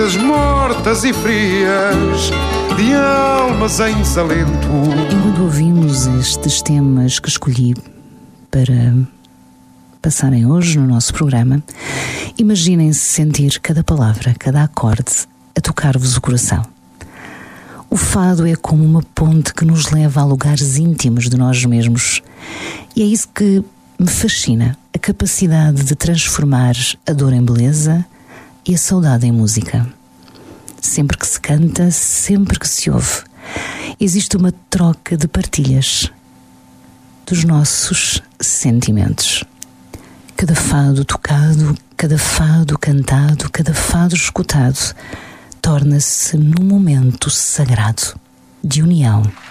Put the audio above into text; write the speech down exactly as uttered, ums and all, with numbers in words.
vidas mortas e frias, de almas em desalento. Enquanto ouvimos estes temas que escolhi para passarem hoje no nosso programa, imaginem-se sentir cada palavra, cada acorde a tocar-vos o coração. O fado é como uma ponte que nos leva a lugares íntimos de nós mesmos, e é isso que me fascina, a capacidade de transformar a dor em beleza e a saudade em música. Sempre que se canta, sempre que se ouve, existe uma troca de partilhas dos nossos sentimentos. Cada fado tocado, cada fado cantado, cada fado escutado torna-se num momento sagrado de união